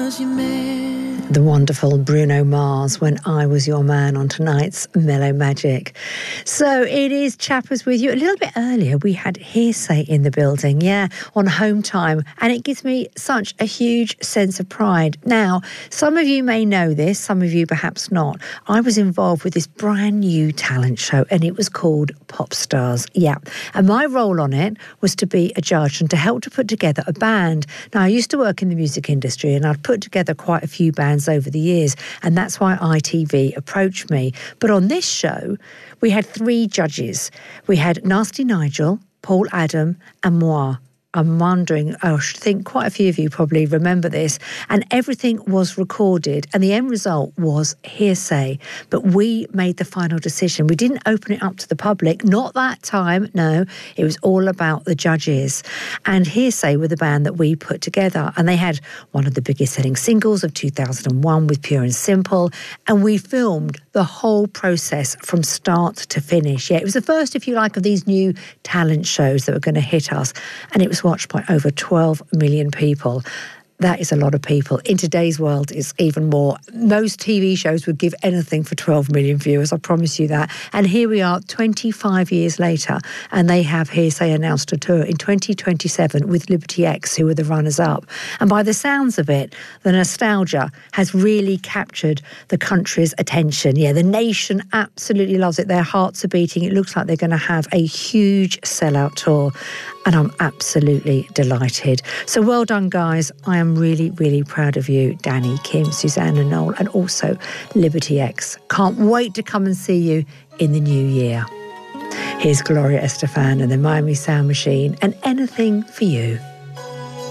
The wonderful Bruno Mars, When I Was Your Man, on tonight's Mellow Magic. So it is Chappers with you. A little bit earlier, we had Hearsay in the building, on Home Time, and it gives me such a huge sense of pride. Now, some of you may know this, some of you perhaps not. I was involved with this brand new talent show, and it was called Pop Stars, And my role on it was to be a judge and to help to put together a band. Now, I used to work in the music industry, and I'd put together quite a few bands over the years, and that's why ITV approached me. But on this show, we had 3 judges. We had Nasty Nigel, Paul Adam, and moi. I'm wondering, I think quite a few of you probably remember this, and everything was recorded, and the end result was Hearsay. But we made the final decision. We didn't open it up to the public, not that time, no. It was all about the judges. And Hearsay were the band that we put together, and they had one of the biggest selling singles of 2001 with Pure and Simple, and we filmed the whole process from start to finish. It was the first, if you like, of these new talent shows that were going to hit us, and it was watched by over 12 million people. That is a lot of people. In today's world, it's even more. Most TV shows would give anything for 12 million viewers, I promise you that. And here we are 25 years later, and they have Hearsay announced a tour in 2027 with Liberty X, who are the runners-up. And by the sounds of it, the nostalgia has really captured the country's attention. The nation absolutely loves it. Their hearts are beating. It looks like they're going to have a huge sellout tour. And I'm absolutely delighted. So well done, guys. I am really, really proud of you, Danny, Kim, Susanna, Noel, and also Liberty X. Can't wait to come and see you in the new year. Here's Gloria Estefan and the Miami Sound Machine, and Anything for You.